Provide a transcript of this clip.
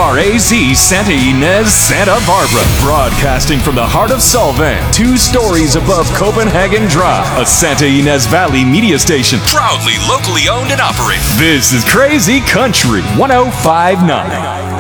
KRAZ Santa Ynez, Santa Barbara. Broadcasting from the heart of Solvang, 2 stories above Copenhagen Drive. A Santa Ynez Valley media station, proudly locally owned and operated. This is Crazy Country 1059.